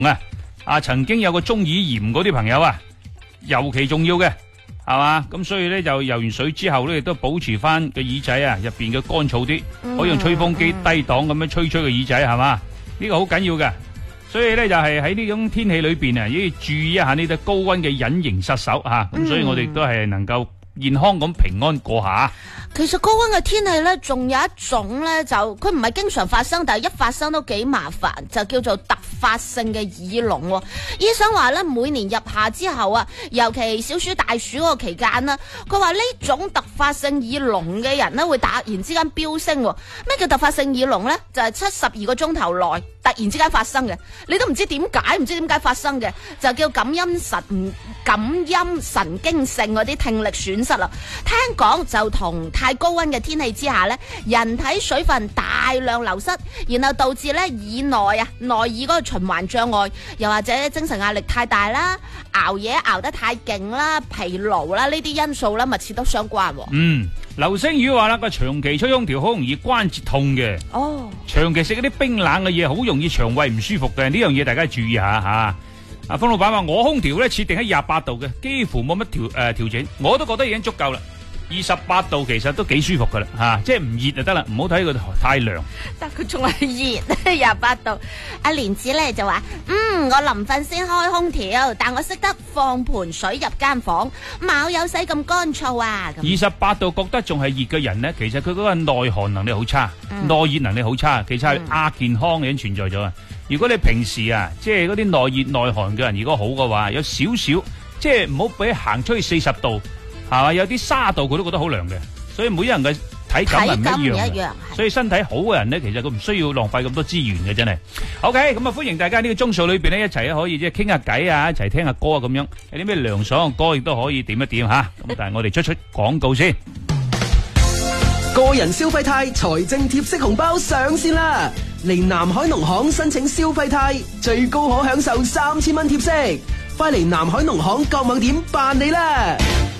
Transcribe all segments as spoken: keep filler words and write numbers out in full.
啊啊曾經有個中耳炎嗰啲朋友啊，尤其重要嘅係嘛，咁所以咧就游完水之後咧亦都保持翻個耳仔啊入邊嘅乾燥啲，可以用吹風機低檔咁樣吹吹個耳仔係嘛，呢個好緊要嘅。所以咧就係喺呢種天氣裏邊啊，要注意一下呢啲高溫嘅隱形殺手吓，咁所以我哋都係能夠健康咁平安過下。 其實高溫嘅天氣咧，仲有一種咧，就佢唔係經常發生，但係一發生都幾麻煩，就叫做突發性嘅耳聾。醫生話咧，每年入夏之後啊，尤其小暑大暑嗰個期間啦，佢話呢種突發性耳聾嘅人咧，會突然之間飆升。咩叫突發性耳聾咧？就係七十二個鐘頭內突然之間發生嘅，你都唔知點解，唔知點解發生嘅，就叫感音神感音神經性嗰啲聽力損失啦。聽講就同太高溫嘅天氣之下咧，人體水分大量流失，然後導致咧耳內啊內耳嗰個循環障礙，又或者精神壓力太大啦、熬夜熬得太勁啦、疲勞啦，呢啲因素啦密切都相關。 嗯，流星雨話啦，個長期吹空調好容易關節痛嘅。哦，長期食嗰啲冰冷嘅嘢，好容易腸胃唔舒服嘅。呢樣嘢大家注意下吓。阿方老闆話我空調咧設定喺廿八度嘅，幾乎冇乜調誒調整，我都覺得已經足夠啦。二十八度其實都幾舒服噶啦吓，即係唔熱就得啦，唔好睇佢太涼。 但佢仲係熱，廿八度。阿蓮子咧就話：嗯，我臨瞓先開空調，但我識得放盆水入間房，冇有使咁乾燥啊。 二十八度覺得仲係熱嘅人咧，其實佢嗰個耐寒能力好差，嗯、耐熱能力好差，其實係亞健康已經存在咗啊。如果你平時啊，即係嗰啲耐熱耐寒嘅人，如果好嘅話，有少少，即係唔好俾行出去四十度。係嘛，有啲卅度佢都覺得好涼嘅，所以每人嘅體感係唔一樣嘅，所以身體好嘅人咧，其實佢唔需要浪費咁多資源嘅，真係。OK，咁啊歡迎大家呢個鐘數裏邊咧一齊可以即係傾下偈啊，一齊聽下歌啊咁樣，有啲咩涼爽嘅歌亦都可以點一點吓。咁但係我哋出出廣告先。 個人消費貸財政貼息紅包上線啦！嚟南海農行申請消費貸，最高可享受三千蚊貼息，快嚟南海農行各網點辦理啦！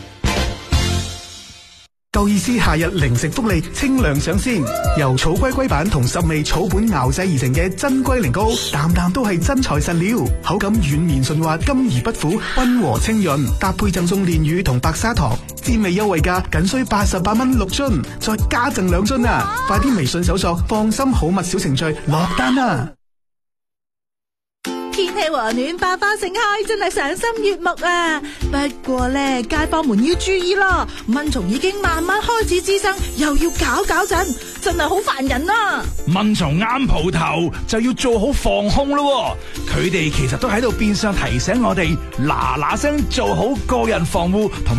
夠意思夏日零食福利清涼上鮮，由草龜龜板同十味草本熬製而成嘅真龜苓膏，啖啖都係真材實料，口感軟綿順滑，甘而不苦，溫和清潤，搭配贈送煉乳同白砂糖，滋味優惠價僅需八十八蚊六樽，再加贈兩樽啊！快啲微信搜索放心好物小程序落單啊！ 天氣和暖，百花盛開，真係賞心悅目啊！不過咧，街坊們要注意咯，蚊蟲已經慢慢開始滋生，又要搞搞震，真係好煩人啊！ 蚊蟲啱蒲頭就要做好防控咯，佢哋其實都喺度變相提醒我哋嗱嗱聲做好個人防護同埋